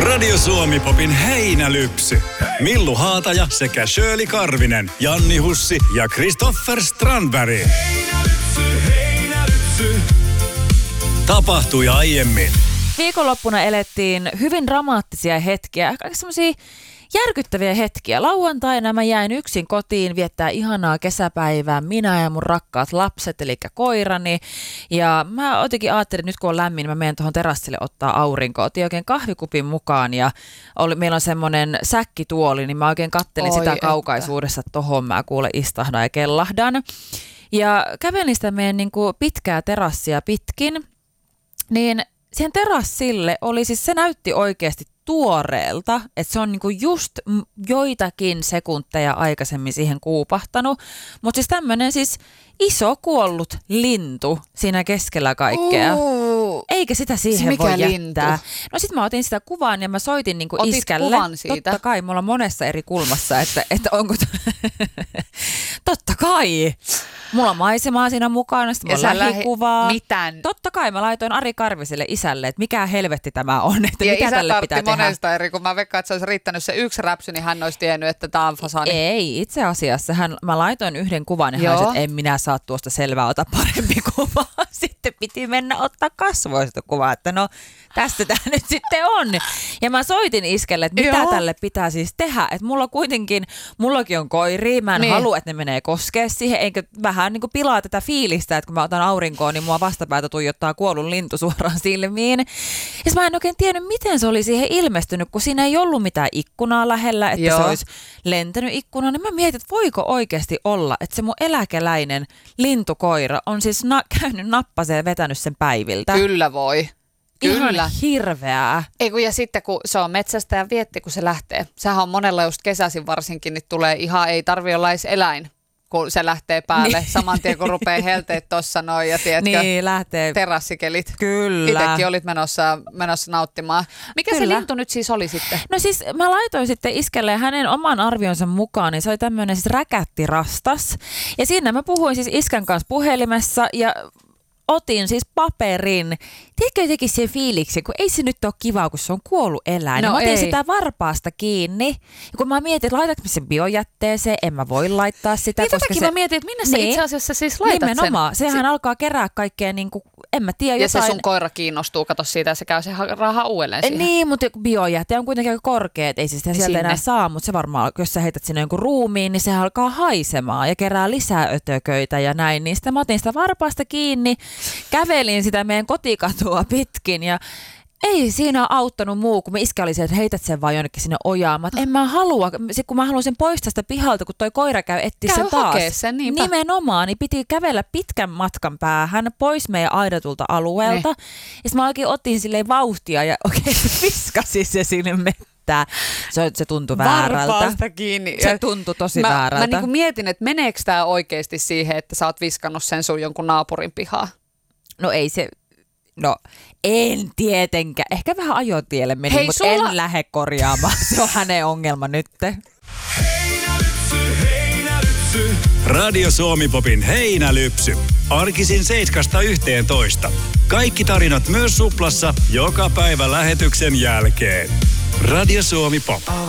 Radio Suomi Popin heinälypsy. Millu Haataja sekä Shirley Karvinen, Janni Hussi ja Christopher Strandberg. Heinälypsy. Tapahtui aiemmin. Viikonloppuna elettiin hyvin dramaattisia hetkiä, aika semmoisia järkyttäviä hetkiä. Lauantaina mä jäin yksin kotiin viettää ihanaa kesäpäivää, minä ja mun rakkaat lapset, eli koirani. Ja mä jotenkin ajattelin, että nyt kun on lämmin, mä menen tuohon terassille ottaa aurinkoa. Otin oikein kahvikupin mukaan ja meillä on semmoinen säkkituoli, niin mä oikein kattelin sitä kaukaisuudessa, että tohon mä kuule istahdan ja kellahdan. Ja kävelin sitä meidän niin kuin pitkää terassia pitkin, niin siihen terassille oli siis, se näytti oikeasti tuoreelta, että se on niinku just joitakin sekunteja aikaisemmin siihen kuupahtanut, mutta siis tämmöinen siis iso kuollut lintu siinä keskellä kaikkea. Eikä sitä siihen voi jättää. Lintu? No sit mä otin sitä kuvan ja mä soitin niinku iskälle. Kuvan siitä? Totta kai, mulla on monessa eri kulmassa, että onko... Totta kai. Mulla on maisemaa siinä mukana, sitten mulla on lähikuvaa. Mitään. Totta kai mä laitoin Ari Karviselle isälle, että mikä helvetti tämä on, että ja mitä tälle pitää tehdä. Monesta eri, kun mä veikkaan, että se olisi riittänyt se yksi räpsy, niin hän olisi tiennyt, että tämä on fasani. Ei, itse asiassa mä laitoin yhden kuvan ja hän olisi, että en minä saa tuosta selvää, ota parempi kuva. Sitten piti mennä ottaa kasvoista kuvaa, että no tässä tämä nyt sitten on. Ja mä soitin iskelle, että mitä tälle pitää siis tehdä, että mullakin on koiria, mä en halua, että ne menee koskee siihen, eikä vähän niin kuin pilaa tätä fiilistä, että kun mä otan aurinkoon, niin mua vastapäätä tuijottaa kuollun lintu suoraan silmiin. Ja mä en oikein tiennyt, miten se oli siihen ilmestynyt, kun siinä ei ollut mitään ikkunaa lähellä, että se olisi lentänyt ikkunaan. Niin mä mietin, että voiko oikeasti olla, että se mun eläkeläinen lintukoira on siis käynyt nappaseen ja vetänyt sen päiviltä. Kyllä voi. Ihan Kyllä. hirveää. Ja sitten kun se on metsästä ja vietti, kun se lähtee. Sehän on monella just kesäisin varsinkin, niin tulee ihan, ei tarvitse olla edes eläin, kun se lähtee päälle. Niin. Saman tien kun rupeaa helteet tossa noin ja tiedätkö, lähtee. Terassikelit. Kyllä. Itsekin olit menossa nauttimaan. Mikä se lintu nyt siis oli sitten? No siis mä laitoin sitten iskelle hänen oman arvionsa mukaan, niin se oli tämmöinen siis räkättirastas. Ja siinä mä puhuin siis iskän kanssa puhelimessa ja otin siis paperin. Tiedätkö jotenkin sen fiiliksi, kun ei se nyt ole kivaa, kun se on kuollut eläin. No mä otin sitä varpaasta kiinni. Ja kun mä mietin, että laitatko sen biojätteeseen, en mä voi laittaa sitä. Niin tätäkin mä mietin, että minne sä itse asiassa siis laitat nimenomaan. Sehän alkaa kerää kaikkea, niin kuin, en mä tiedä, ja jotain. Se sun koira kiinnostuu, kato siitä, ja se käy se rahaa uudelleen siihen. Niin, mutta biojäte on kuitenkin aika korkea, että ei se sitä sieltä enää saa, mutta se varmaan, jos sä heität sinne jonkun ruumiin, niin se alkaa haisemaan ja kerää lisää ötököitä ja näin. Niin sitten mä otin sitä varpaasta kiinni, kävelin sitä meidän kotikatua pitkin ja ei siinä auttanut muu, kun me iskä oli se, että heität sen vaan jonnekin sinne ojaan. En mä halua, kun mä haluan sen poistaa sitä pihalta, kun toi koira käy etsiä sen taas. Sen, niinpä. Nimenomaan, niin piti kävellä pitkän matkan päähän pois meidän aidatulta alueelta. Ja sitten mä oikein otin silleen vauhtia ja oikein viskasin se sinne mettään. Se tuntui väärältä. Varpaasta kiinni. Se tuntui tosi väärältä. Mä niinku mietin, että meneekö tää oikeasti siihen, että sä oot viskannut sen sun jonkun naapurin pihaa? No ei se... No, en tietenkään. Ehkä vähän ajotielle meni, mutta en lähde korjaamaan. Se on hänen ongelma nyt. Heinälypsy. Radio Suomi Popin heinälypsy. Arkisin 7–11. Kaikki tarinat myös Suplassa joka päivä lähetyksen jälkeen. Radio Suomi Pop.